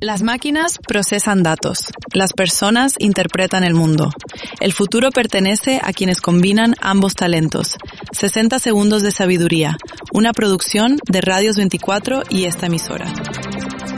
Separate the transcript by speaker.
Speaker 1: Las máquinas procesan datos, las personas interpretan el mundo. El futuro pertenece a quienes combinan ambos talentos. 60 segundos de sabiduría, una producción de Radios 24 y esta emisora.